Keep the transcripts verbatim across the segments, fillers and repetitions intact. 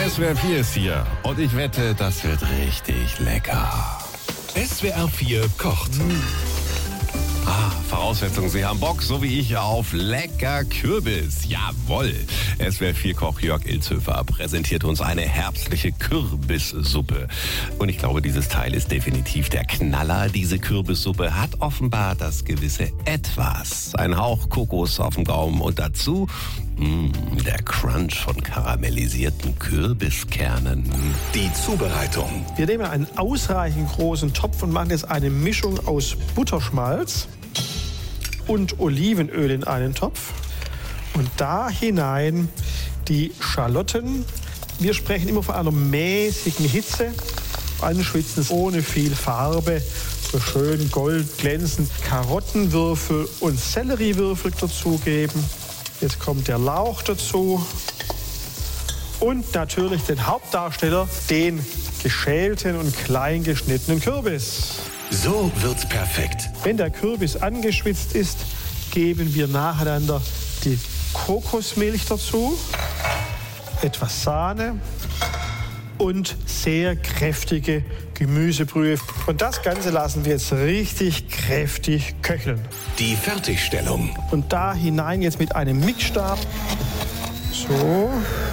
S W R vier ist hier und ich wette, das wird richtig lecker. S W R vier kocht. Ah, Voraussetzung, Sie haben Bock, so wie ich, auf lecker Kürbis. Jawohl. S W R vier Koch Jörg Ilzhöfer präsentiert uns eine herbstliche Kürbissuppe. Und ich glaube, dieses Teil ist definitiv der Knaller. Diese Kürbissuppe hat offenbar das gewisse Etwas. Ein Hauch Kokos auf dem Gaumen und dazu mh, der Crunch von karamellisierten Kürbiskernen. Die Zubereitung. Wir nehmen einen ausreichend großen Topf und machen jetzt eine Mischung aus Butterschmalz und Olivenöl in einen Topf. Und da hinein die Schalotten. Wir sprechen immer von einer mäßigen Hitze. Anschwitzen ohne viel Farbe. So schön goldglänzend. Karottenwürfel und Selleriewürfel dazugeben. Jetzt kommt der Lauch dazu. Und natürlich den Hauptdarsteller, den geschälten und klein geschnittenen Kürbis. So wird's perfekt. Wenn der Kürbis angeschwitzt ist, geben wir nacheinander die Kokosmilch dazu, etwas Sahne und sehr kräftige Gemüsebrühe. Und das Ganze lassen wir jetzt richtig kräftig köcheln. Die Fertigstellung. Und da hinein jetzt mit einem Mixstab. So.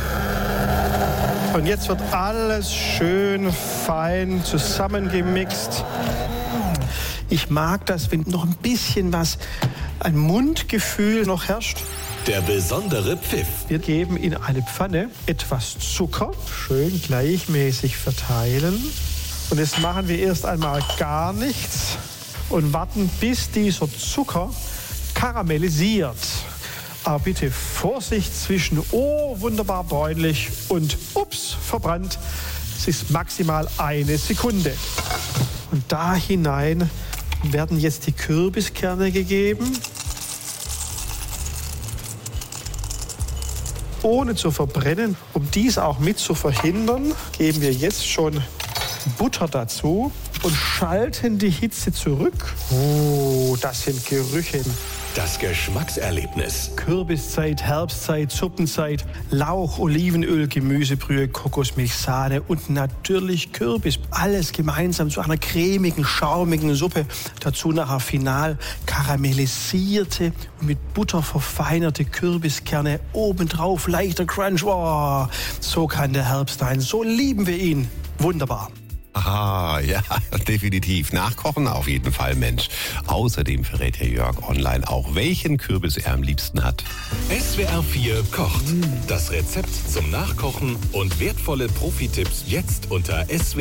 Und jetzt wird alles schön fein zusammengemixt. Ich mag das, wenn noch ein bisschen was, ein Mundgefühl noch herrscht. Der besondere Pfiff. Wir geben in eine Pfanne etwas Zucker, schön gleichmäßig verteilen. Und jetzt machen wir erst einmal gar nichts und warten, bis dieser Zucker karamellisiert. Aber bitte Vorsicht zwischen, oh, wunderbar bräunlich und ups, verbrannt. Es ist maximal eine Sekunde. Und da hinein werden jetzt die Kürbiskerne gegeben. Ohne zu verbrennen, um dies auch mit zu verhindern, geben wir jetzt schon Butter dazu und schalten die Hitze zurück. Oh, das sind Gerüche. Das Geschmackserlebnis. Kürbiszeit, Herbstzeit, Suppenzeit, Lauch, Olivenöl, Gemüsebrühe, Kokosmilch, Sahne und natürlich Kürbis. Alles gemeinsam zu einer cremigen, schaumigen Suppe. Dazu nachher final karamellisierte und mit Butter verfeinerte Kürbiskerne. Obendrauf leichter Crunch. Oh, so kann der Herbst sein. So lieben wir ihn. Wunderbar. Ah, ja, definitiv. Nachkochen auf jeden Fall, Mensch. Außerdem verrät Herr Jörg online auch, welchen Kürbis er am liebsten hat. S W R vier kocht. Das Rezept zum Nachkochen und wertvolle Profi-Tipps jetzt unter S W R